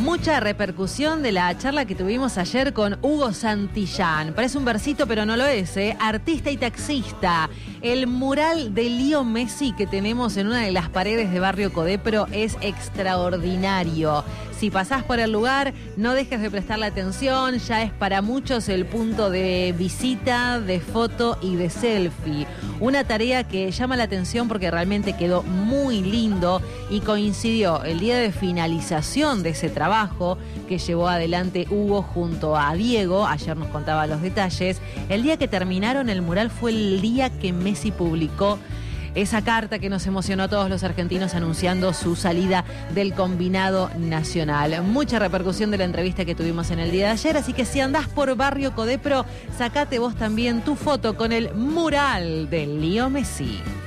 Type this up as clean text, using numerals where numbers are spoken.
Mucha repercusión de la charla que tuvimos ayer con Hugo Santillán. Parece un versito, pero no lo es, ¿eh? Artista y taxista. El mural de Leo Messi que tenemos en una de las paredes de Barrio Codepro es extraordinario. Si pasás por el lugar, no dejes de prestarle atención. Ya es para muchos el punto de visita, de foto y de selfie. Una tarea que llama la atención porque realmente quedó muy lindo y coincidió el día de finalización de ese trabajo que llevó adelante Hugo junto a Diego. Ayer nos contaba los detalles. El día que terminaron el mural fue el día que Messi publicó esa carta que nos emocionó a todos los argentinos anunciando su salida del combinado nacional. Mucha repercusión de la entrevista que tuvimos en el día de ayer, así que si andás por Barrio Codepro, sacate vos también tu foto con el mural de Leo Messi.